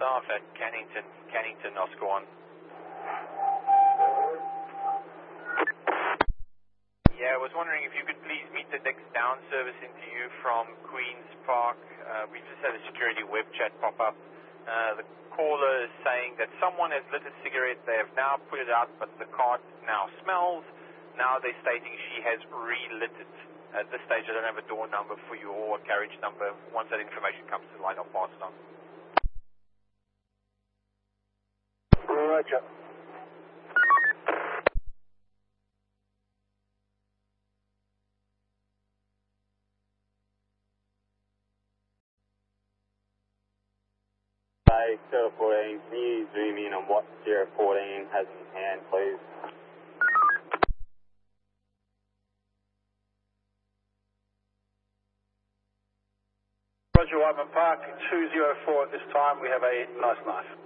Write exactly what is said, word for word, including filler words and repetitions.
staff at Cannington, Cannington, Oscar one. Yeah, I was wondering if you could please meet the next down service into you from Queen's Park. Uh, we just had a security web chat pop up. Uh, the caller is saying that someone has lit a cigarette. They have now put it out, but the cart now smells. Now they're stating she has relit it. At this stage, I don't have a door number for you or a carriage number. Once that information comes to the line, I'll pass it on. Roger. Hey, Sierra fourteen, can you zoom in on what Sierra fourteen has in hand, please? Roger, Whiteman Park, two zero four at this time. We have a nice knife.